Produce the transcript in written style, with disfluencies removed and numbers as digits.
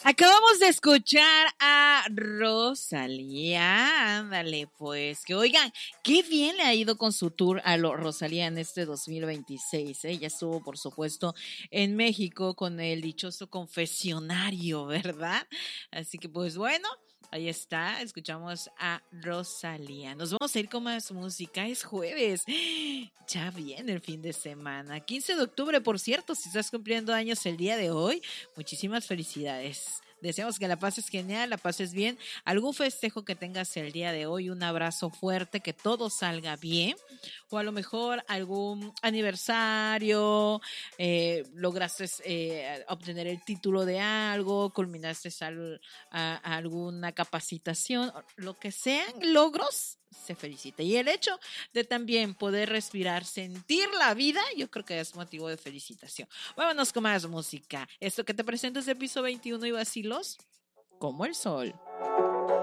Acabamos de escuchar a Rosalía. Ándale, pues, que oigan, qué bien le ha ido con su tour a Rosalía en este 2026. Ella estuvo, por supuesto, en México con el dichoso confesionario, ¿verdad? Así que, pues bueno. Ahí está, escuchamos a Rosalía. Nos vamos a ir con más música, es jueves. Ya viene el fin de semana. 15 de octubre, por cierto, si estás cumpliendo años el día de hoy, muchísimas felicidades. Deseamos que la pases genial, la pases bien. Algún festejo que tengas el día de hoy, un abrazo fuerte, que todo salga bien. O a lo mejor algún aniversario, lograste obtener el título de algo, culminaste a alguna capacitación, lo que sean logros, se felicita. Y el hecho de también poder respirar, sentir la vida, yo creo que es motivo de felicitación. Vámonos con más música. Esto que te presento es el piso 21 y vacilos como el sol.